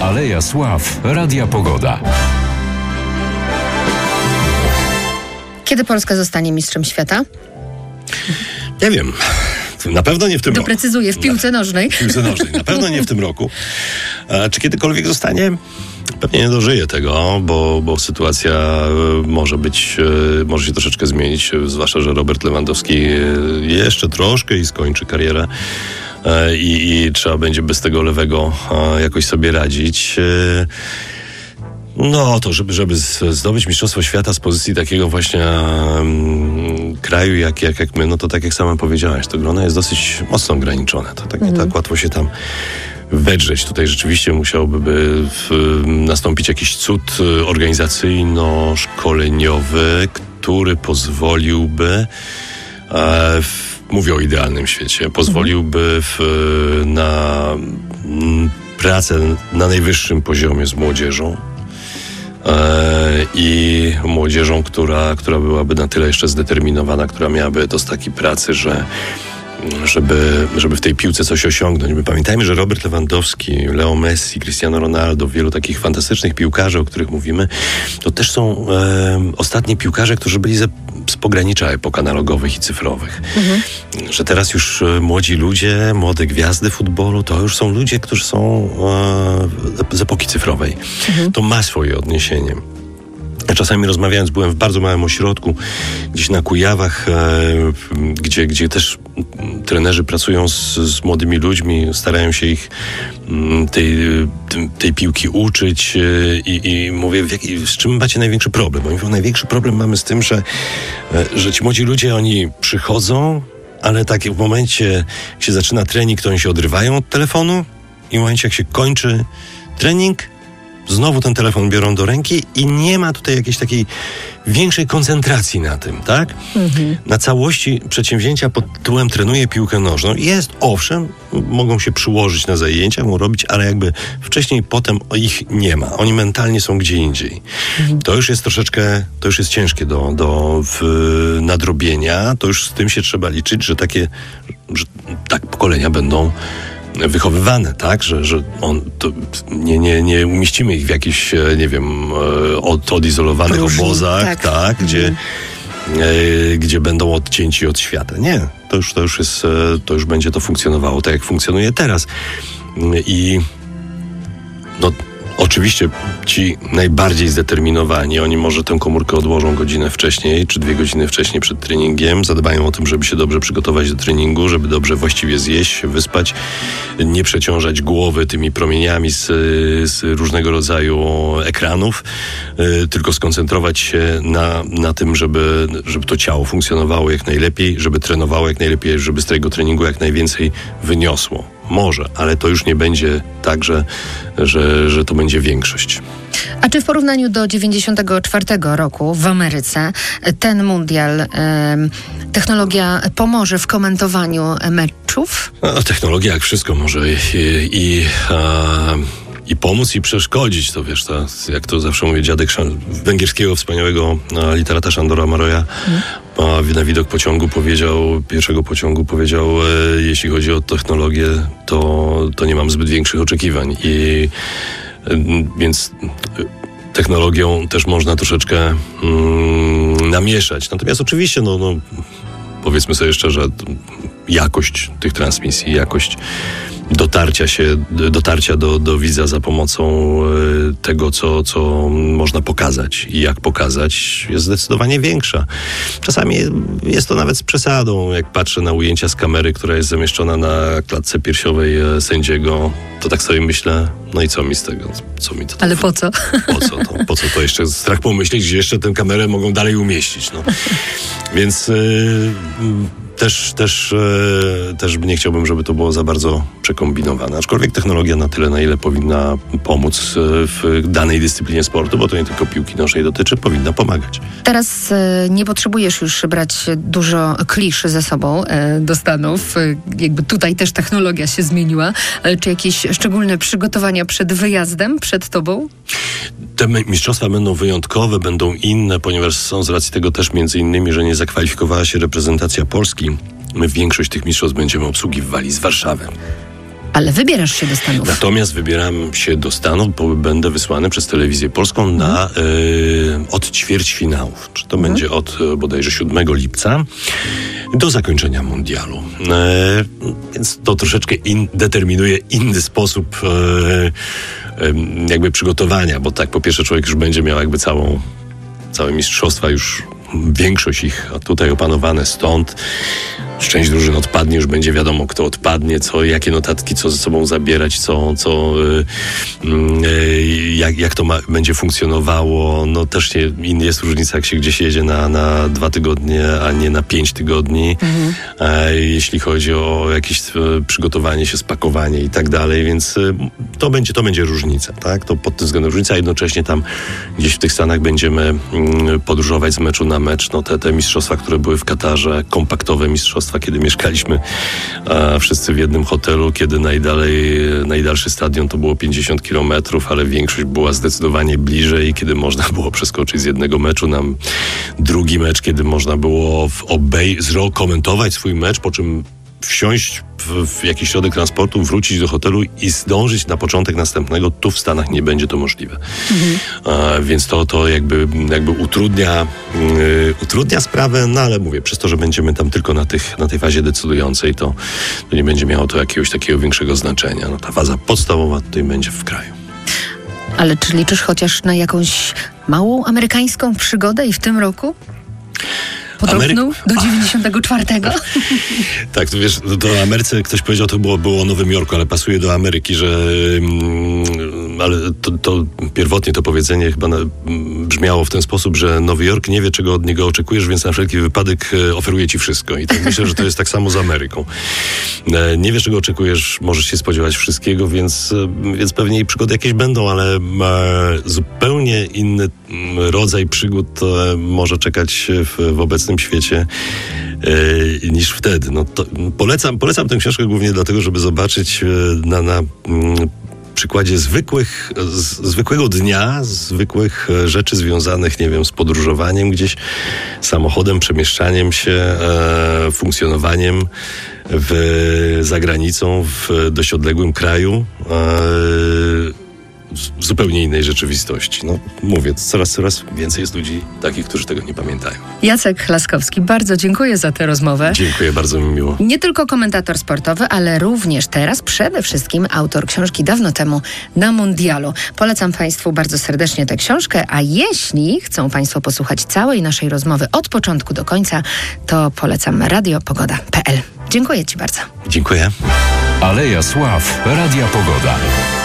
Aleja Sław Radia Pogoda. Kiedy Polska zostanie mistrzem świata? Nie wiem. Na pewno nie w tym roku. Doprecyzuję, w piłce nożnej. W piłce nożnej. Na pewno nie w tym roku. Czy kiedykolwiek zostanie? Pewnie nie dożyje tego, bo sytuacja może się troszeczkę zmienić, zwłaszcza, że Robert Lewandowski jeszcze troszkę i skończy karierę i trzeba będzie bez tego lewego jakoś sobie radzić. No to, żeby zdobyć Mistrzostwo Świata z pozycji takiego właśnie kraju jak my, no to tak jak sama powiedziałaś, to grono jest dosyć mocno ograniczone. To tak nie tak łatwo się tam wedrzeć. Tutaj rzeczywiście musiałby nastąpić jakiś cud organizacyjno-szkoleniowy, który pozwoliłby, mówię o idealnym świecie, pozwoliłby na pracę na najwyższym poziomie z młodzieżą i młodzieżą, która byłaby na tyle jeszcze zdeterminowana, która miałaby etos takiej pracy, żeby w tej piłce coś osiągnąć. My pamiętajmy, że Robert Lewandowski, Leo Messi, Cristiano Ronaldo, wielu takich fantastycznych piłkarzy, o których mówimy, to też są ostatnie piłkarze, którzy byli z pogranicza epok analogowych i cyfrowych. Że teraz już młodzi ludzie, młode gwiazdy futbolu, to już są ludzie, którzy są z epoki cyfrowej. To ma swoje odniesienie. Ja czasami rozmawiając, byłem w bardzo małym ośrodku, gdzieś na Kujawach, gdzie też trenerzy pracują z młodymi ludźmi, starają się ich tej piłki uczyć i mówię, z czym macie największy problem? Oni mówią, największy problem mamy z tym, że ci młodzi ludzie, oni przychodzą, ale tak w momencie, jak się zaczyna trening, to oni się odrywają od telefonu i w momencie, jak się kończy trening, znowu ten telefon biorą do ręki i nie ma tutaj jakiejś takiej większej koncentracji na tym, tak? Na całości przedsięwzięcia pod tytułem trenuję piłkę nożną. Jest, owszem, mogą się przyłożyć na zajęcia, mogą robić, ale jakby wcześniej, potem ich nie ma. Oni mentalnie są gdzie indziej. To już jest troszeczkę, to już jest ciężkie do nadrobienia. To już z tym się trzeba liczyć, że tak pokolenia będą wychowywane, tak? Że nie umieścimy ich w jakichś, nie wiem, odizolowanych obozach, tak? Gdzie będą odcięci od świata. Nie. To już będzie to funkcjonowało tak, jak funkcjonuje teraz. I oczywiście ci najbardziej zdeterminowani, oni może tę komórkę odłożą godzinę wcześniej, czy 2 godziny wcześniej przed treningiem, zadbają o tym, żeby się dobrze przygotować do treningu, żeby dobrze właściwie zjeść, się wyspać, nie przeciążać głowy tymi promieniami z różnego rodzaju ekranów, tylko skoncentrować się na tym, żeby to ciało funkcjonowało jak najlepiej, żeby trenowało jak najlepiej, żeby z tego treningu jak najwięcej wyniosło. Może, ale to już nie będzie tak, że to będzie większość. A czy w porównaniu do 94 roku w Ameryce ten mundial, technologia pomoże w komentowaniu meczów? No, technologia jak wszystko może i pomóc, i przeszkodzić. To wiesz, jak to zawsze mówię, dziadek węgierskiego wspaniałego literata Sándora Mároja na widok pierwszego pociągu powiedział, jeśli chodzi o technologię, to nie mam zbyt większych oczekiwań. Więc technologią też można troszeczkę namieszać. Natomiast oczywiście, powiedzmy sobie szczerze, jakość tych transmisji, jakość dotarcia do widza za pomocą tego, co można pokazać i jak pokazać, jest zdecydowanie większa. Czasami jest to nawet z przesadą. Jak patrzę na ujęcia z kamery, która jest zamieszczona na klatce piersiowej sędziego, to tak sobie myślę, no i co mi z tego? Co mi to? Ale po co? Po co to jeszcze? Strach pomyśleć, gdzie jeszcze tę kamerę mogą dalej umieścić. Więc też nie chciałbym, żeby to było za bardzo przekombinowane. Aczkolwiek technologia na tyle, na ile powinna pomóc w danej dyscyplinie sportu, bo to nie tylko piłki nożnej dotyczy, powinna pomagać. Teraz nie potrzebujesz już brać dużo klisz ze sobą do Stanów. Jakby tutaj też technologia się zmieniła. Czy jakieś szczególne przygotowania przed wyjazdem, przed tobą? Te mistrzostwa będą wyjątkowe, będą inne, ponieważ są z racji tego też między innymi, że nie zakwalifikowała się reprezentacja Polski. My większość tych mistrzostw będziemy obsługiwali z Warszawy. Ale wybierasz się do Stanów. Natomiast wybieram się do Stanów, bo będę wysłany przez Telewizję Polską na od ćwierćfinałów. Czy to będzie od bodajże 7 lipca do zakończenia mundialu. Więc to troszeczkę determinuje inny sposób jakby przygotowania, bo tak po pierwsze człowiek już będzie miał jakby całe mistrzostwa już, większość ich tutaj opanowane stąd. Część drużyn odpadnie, już będzie wiadomo, kto odpadnie, jakie notatki, co ze sobą zabierać, jak to będzie funkcjonowało. No też jest różnica, jak się gdzieś jedzie na 2 tygodnie, a nie na 5 tygodni. Jeśli chodzi o jakieś przygotowanie się, spakowanie i tak dalej, więc to będzie różnica, tak? To pod tym względem różnica, a jednocześnie tam gdzieś w tych Stanach będziemy podróżować z meczu na mecz. No te mistrzostwa, które były w Katarze, kompaktowe mistrzostwa, kiedy mieszkaliśmy wszyscy w jednym hotelu, kiedy najdalszy stadion to było 50 kilometrów, ale większość była zdecydowanie bliżej, kiedy można było przeskoczyć z jednego meczu na drugi mecz, kiedy można było komentować swój mecz, po czym wsiąść w jakiś środek transportu, wrócić do hotelu i zdążyć na początek następnego. Tu w Stanach nie będzie to możliwe. Więc to jakby utrudnia sprawę, no ale mówię, przez to, że będziemy tam tylko na tej fazie decydującej, to nie będzie miało to jakiegoś takiego większego znaczenia. No, ta faza podstawowa tutaj będzie w kraju. Ale czy liczysz chociaż na jakąś małą amerykańską przygodę i w tym roku? Podróżnął do 94. Tak, to wiesz, do Ameryce ktoś powiedział, to było o Nowym Jorku, ale pasuje do Ameryki, że ale to pierwotnie to powiedzenie chyba brzmiało w ten sposób, że Nowy Jork nie wie, czego od niego oczekujesz, więc na wszelki wypadek oferuje ci wszystko. I tak myślę, że to jest tak samo z Ameryką. Nie wiesz, czego oczekujesz, możesz się spodziewać wszystkiego, więc pewnie i przygody jakieś będą, ale zupełnie inny rodzaj przygód może czekać w obecnym świecie niż wtedy. No to polecam tę książkę głównie dlatego, żeby zobaczyć na przykładzie zwykłego dnia, zwykłych rzeczy związanych, nie wiem, z podróżowaniem gdzieś, samochodem, przemieszczaniem się, funkcjonowaniem za granicą, w dość odległym kraju, w zupełnie innej rzeczywistości. No, mówię, coraz więcej jest ludzi takich, którzy tego nie pamiętają. Jacek Laskowski, bardzo dziękuję za tę rozmowę. Dziękuję, bardzo mi miło. Nie tylko komentator sportowy, ale również teraz przede wszystkim autor książki Dawno temu na mundialu. Polecam Państwu bardzo serdecznie tę książkę, a jeśli chcą Państwo posłuchać całej naszej rozmowy od początku do końca, to polecam radiopogoda.pl. Dziękuję Ci bardzo. Dziękuję. Aleja Sław, Radia Pogoda.